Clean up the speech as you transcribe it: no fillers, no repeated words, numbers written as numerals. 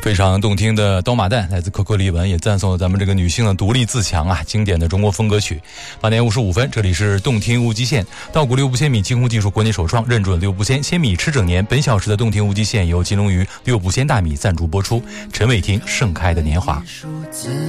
非常动听的刀马旦来自Coco李玟，也赞颂了咱们这个女性的独立自强啊，经典的中国风歌曲。8点55分，这里是动听无极限，稻谷6步千米精工技术国内首创，认准6步千千米吃整年。本小时的动听无极限由金龙鱼6步千大米赞助播出。陈伟霆，盛开的年华。